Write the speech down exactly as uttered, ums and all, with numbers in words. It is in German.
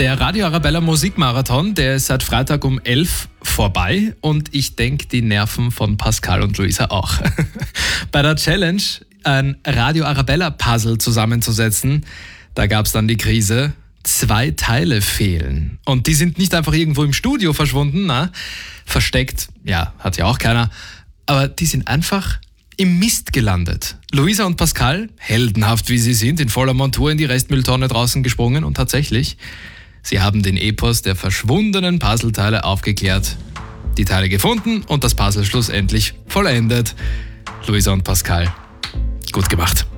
Der Radio Arabella Musikmarathon, der ist seit Freitag um elf vorbei und ich denke, die Nerven von Pascal und Luisa auch. Bei der Challenge, ein Radio Arabella Puzzle zusammenzusetzen, da gab es dann die Krise. Zwei Teile fehlen. Und die sind nicht einfach irgendwo im Studio verschwunden, na, versteckt, ja, hat ja auch keiner, aber die sind einfach im Mist gelandet. Luisa und Pascal, heldenhaft wie sie sind, in voller Montur in die Restmülltonne draußen gesprungen und tatsächlich, sie haben den Epos der verschwundenen Puzzleteile aufgeklärt, die Teile gefunden und das Puzzle schlussendlich vollendet. Luisa und Pascal, gut gemacht.